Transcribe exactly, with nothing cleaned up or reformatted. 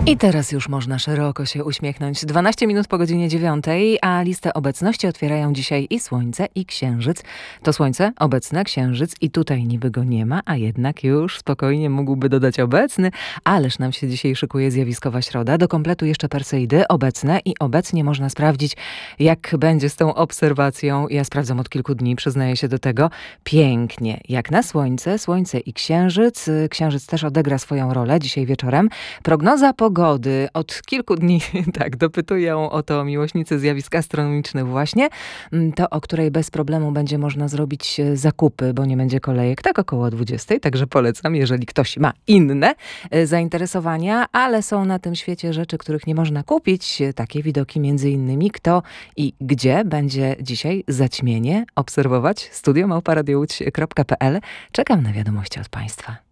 I teraz już można szeroko się uśmiechnąć. dwanaście minut po godzinie dziewiątej, a listę obecności otwierają dzisiaj i Słońce, i Księżyc. To Słońce obecne, Księżyc i tutaj niby go nie ma, a jednak już spokojnie mógłby dodać obecny, ależ nam się dzisiaj szykuje zjawiskowa środa. Do kompletu jeszcze Perseidy obecne i obecnie można sprawdzić, jak będzie z tą obserwacją. Ja sprawdzam od kilku dni, przyznaję się do tego. Pięknie, jak na Słońce, Słońce i Księżyc. Księżyc też odegra swoją rolę dzisiaj wieczorem. Prognoza pogody od kilku dni, tak, dopytują o to miłośnicy zjawisk astronomicznych właśnie, to o której bez problemu będzie można zrobić zakupy, bo nie będzie kolejek, tak około dwudziestej, także polecam, jeżeli ktoś ma inne zainteresowania, ale są na tym świecie rzeczy, których nie można kupić, takie widoki między innymi kto i gdzie będzie dzisiaj zaćmienie obserwować. studio małpa radio łódź kropka p l. Czekam na wiadomości od Państwa.